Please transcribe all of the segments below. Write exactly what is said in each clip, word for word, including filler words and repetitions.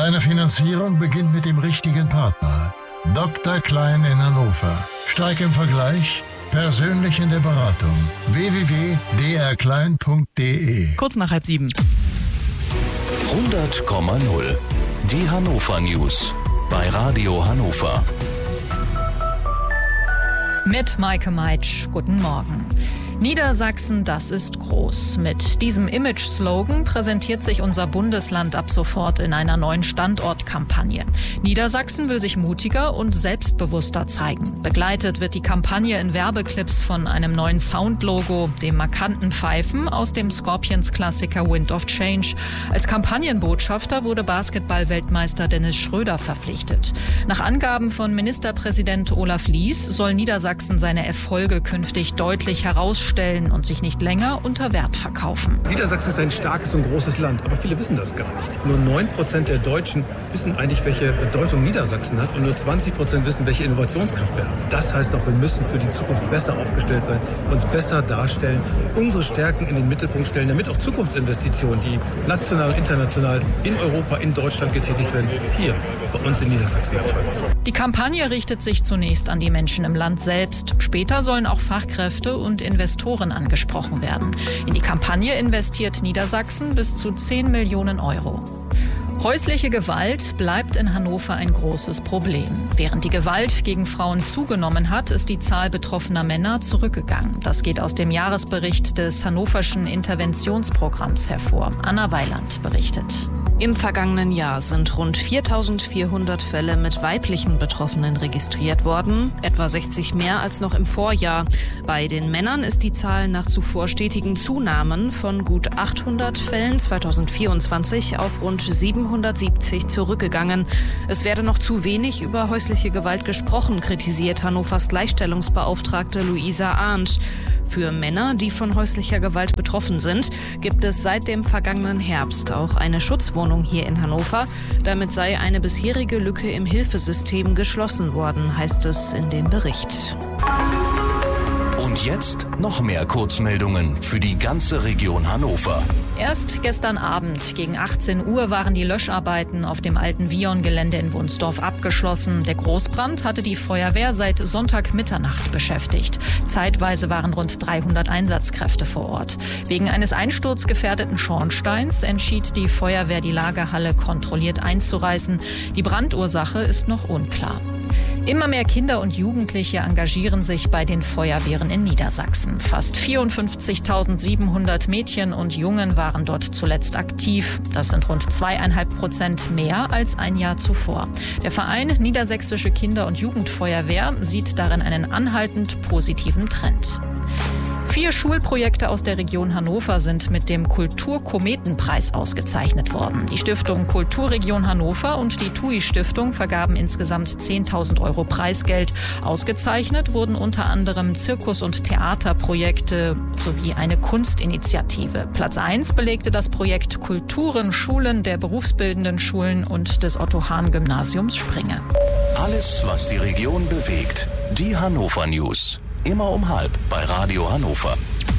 Deine Finanzierung beginnt mit dem richtigen Partner. Doktor Klein in Hannover. Stark im Vergleich, persönlich in der Beratung. w w w punkt d r klein punkt d e. Kurz nach halb sieben. hundert Komma null. Die Hannover News bei Radio Hannover. Mit Maike Meitsch, guten Morgen. Niedersachsen, das ist groß. Mit diesem Image-Slogan präsentiert sich unser Bundesland ab sofort in einer neuen Standortkampagne. Niedersachsen will sich mutiger und selbstbewusster zeigen. Begleitet wird die Kampagne in Werbeclips von einem neuen Soundlogo, dem markanten Pfeifen aus dem Scorpions-Klassiker Wind of Change. Als Kampagnenbotschafter wurde Basketball-Weltmeister Dennis Schröder verpflichtet. Nach Angaben von Ministerpräsident Olaf Lies soll Niedersachsen seine Erfolge künftig deutlich herausstellen und sich nicht länger unter Wert verkaufen. Niedersachsen ist ein starkes und großes Land, aber viele wissen das gar nicht. Nur neun Prozent der Deutschen wissen eigentlich, welche Bedeutung Niedersachsen hat, und nur zwanzig Prozent wissen, welche Innovationskraft wir haben. Das heißt auch, wir müssen für die Zukunft besser aufgestellt sein, uns besser darstellen, unsere Stärken in den Mittelpunkt stellen, damit auch Zukunftsinvestitionen, die national und international in Europa, in Deutschland getätigt werden, hier bei uns in Niedersachsen erfolgen. Die Kampagne richtet sich zunächst an die Menschen im Land selbst. Später sollen auch Fachkräfte und Investoren angesprochen werden. In die Kampagne investiert Niedersachsen bis zu zehn Millionen Euro. Häusliche Gewalt bleibt in Hannover ein großes Problem. Während die Gewalt gegen Frauen zugenommen hat, ist die Zahl betroffener Männer zurückgegangen. Das geht aus dem Jahresbericht des Hannoverschen Interventionsprogramms hervor. Anna Weiland berichtet. Im vergangenen Jahr sind rund viertausendvierhundert Fälle mit weiblichen Betroffenen registriert worden, etwa sechzig mehr als noch im Vorjahr. Bei den Männern ist die Zahl nach zuvor stetigen Zunahmen von gut achthundert Fällen zweitausendvierundzwanzig auf rund siebenhundertsiebzig zurückgegangen. Es werde noch zu wenig über häusliche Gewalt gesprochen, kritisiert Hannovers Gleichstellungsbeauftragte Luisa Arndt. Für Männer, die von häuslicher Gewalt betroffen sind, gibt es seit dem vergangenen Herbst auch eine Schutzwohnung hier in Hannover. Damit sei eine bisherige Lücke im Hilfesystem geschlossen worden, heißt es in dem Bericht. Und jetzt noch mehr Kurzmeldungen für die ganze Region Hannover. Erst gestern Abend gegen achtzehn Uhr waren die Löscharbeiten auf dem alten Vion-Gelände in Wunsdorf abgeschlossen. Der Großbrand hatte die Feuerwehr seit Sonntagmitternacht beschäftigt. Zeitweise waren rund dreihundert Einsatzkräfte vor Ort. Wegen eines einsturzgefährdeten Schornsteins entschied die Feuerwehr, die Lagerhalle kontrolliert einzureißen. Die Brandursache ist noch unklar. Immer mehr Kinder und Jugendliche engagieren sich bei den Feuerwehren in Niedersachsen. Fast vierundfünfzigtausendsiebenhundert Mädchen und Jungen waren dort zuletzt aktiv. Das sind rund zweieinhalb Prozent mehr als ein Jahr zuvor. Der Verein Niedersächsische Kinder- und Jugendfeuerwehr sieht darin einen anhaltend positiven Trend. Vier Schulprojekte aus der Region Hannover sind mit dem Kulturkometenpreis ausgezeichnet worden. Die Stiftung Kulturregion Hannover und die T U I-Stiftung vergaben insgesamt zehntausend Euro Preisgeld. Ausgezeichnet wurden unter anderem Zirkus- und Theaterprojekte sowie eine Kunstinitiative. Platz eins belegte das Projekt Kulturen Schulen der berufsbildenden Schulen und des Otto-Hahn-Gymnasiums Springe. Alles, was die Region bewegt. Die Hannover News. Immer um halb bei Radio Hannover.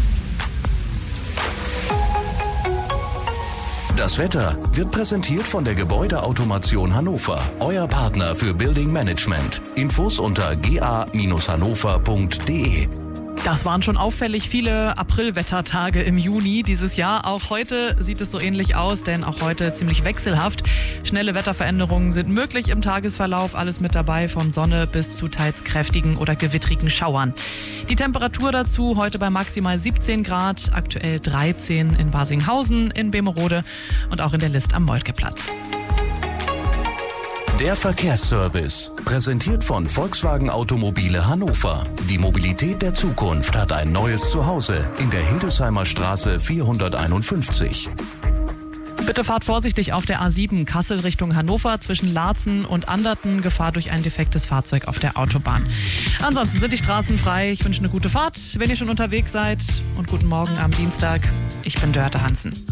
Das Wetter wird präsentiert von der Gebäudeautomation Hannover, euer Partner für Building Management. Infos unter g a Bindestrich hannover punkt d e. Das waren schon auffällig viele Aprilwettertage im Juni dieses Jahr. Auch heute sieht es so ähnlich aus, denn auch heute ziemlich wechselhaft. Schnelle Wetterveränderungen sind möglich im Tagesverlauf. Alles mit dabei, von Sonne bis zu teils kräftigen oder gewittrigen Schauern. Die Temperatur dazu heute bei maximal siebzehn Grad, aktuell dreizehn in Barsinghausen, in Bemerode und auch in der List am Moltkeplatz. Der Verkehrsservice, präsentiert von Volkswagen Automobile Hannover. Die Mobilität der Zukunft hat ein neues Zuhause in der Hildesheimer Straße vierhunderteinundfünfzig. Bitte fahrt vorsichtig auf der A sieben Kassel Richtung Hannover zwischen Laatzen und Anderten. Gefahr durch ein defektes Fahrzeug auf der Autobahn. Ansonsten sind die Straßen frei. Ich wünsche eine gute Fahrt, wenn ihr schon unterwegs seid. Und guten Morgen am Dienstag. Ich bin Dörte Hansen.